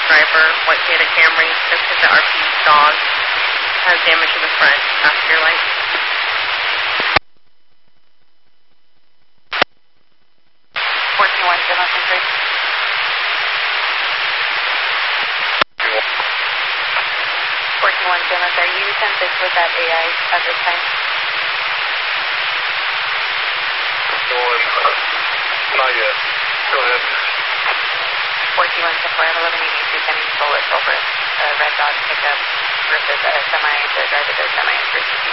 driver, white Toyota Camry, just hit the RP dog, has damage to the front passenger light. 14-1, 14-1, are you sent this with that AI at this time? Not yet. Go ahead. 14-1, 411, you need to send bullets over a red dot pickup versus a semi, the driver of the semi for CT.